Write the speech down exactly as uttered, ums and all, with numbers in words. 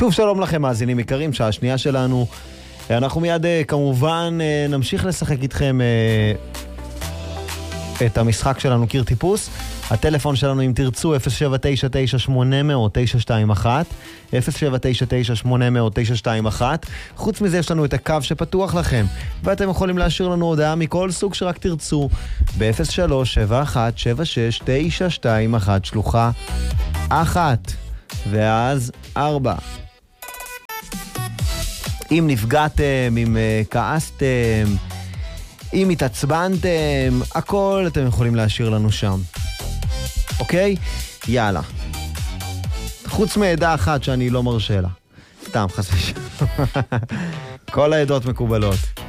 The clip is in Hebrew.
שוב שלום לכם מאזינים יקרים, שעה שנייה שלנו. אנחנו מיד כמובן נמשיך לשחק איתכם את המשחק שלנו קיר טיפוס. הטלפון שלנו אם תרצו אפס שבע תשע תשע שמונה אפס אפס תשע שתיים אחת אפס שבע תשע תשע שמונה אפס אפס תשע שתיים אחת. חוץ מזה יש לנו את הקו שפתוח לכם, ואתם יכולים להשאיר לנו הודעה מכל סוג שרק תרצו ב-אפס שלוש שבע אחת שבע שש תשע שתיים אחת שלוחה אחת ואז ארבע. אם נפגעתם, אם uh, כעסתם, אם התעצבנתם, הכל אתם יכולים להשאיר לנו שם. אוקיי? יאללה. חוץ מעדה אחת שאני לא מרשה לה. סתם, חס ושלום. כל העדות מקובלות.